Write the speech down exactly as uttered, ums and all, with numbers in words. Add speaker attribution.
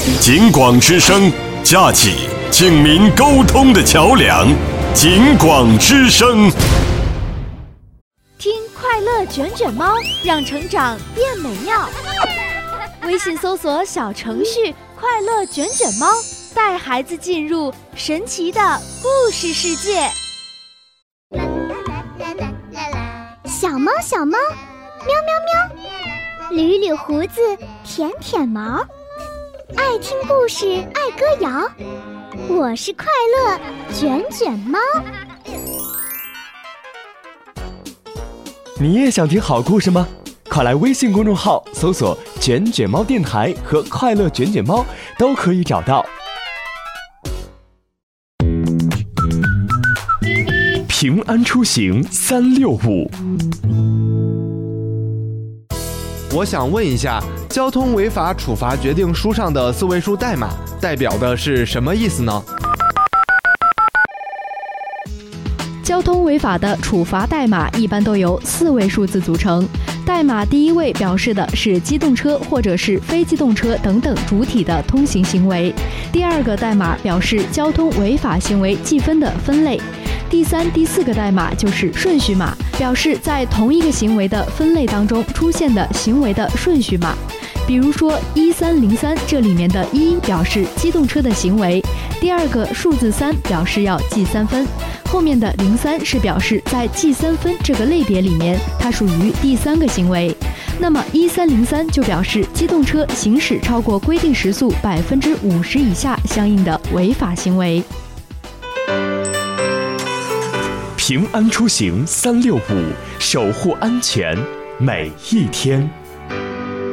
Speaker 1: 警广之声，架起警民沟通的桥梁。警广之声，
Speaker 2: 听快乐卷卷猫，让成长变美妙。微信搜索小程序“快乐卷卷猫”，带孩子进入神奇的故事世界。
Speaker 3: 小猫小猫，喵喵喵，捋捋胡子，舔舔毛，爱听故事，爱歌谣。我是快乐卷卷猫。
Speaker 4: 你也想听好故事吗？快来微信公众号搜索卷卷猫电台和快乐卷卷猫，都可以找到。平安出行三六五。
Speaker 5: 我想问一下，交通违法处罚决定书上的四位数代码代表的是什么意思呢？
Speaker 6: 交通违法的处罚代码一般都由四位数字组成，代码第一位表示的是机动车或者是非机动车等等主体的通行行为，第二个代码表示交通违法行为计分的分类，第三、第四个代码就是顺序码，表示在同一个行为的分类当中出现的行为的顺序码。比如说一三零三，这里面的一表示机动车的行为，第二个数字三表示要记三分，后面的零三是表示在记三分这个类别里面，它属于第三个行为。那么一三零三就表示机动车行驶超过规定时速百分之五十以下相应的违法行为。
Speaker 4: 平安出行三六五，守护安全每一天。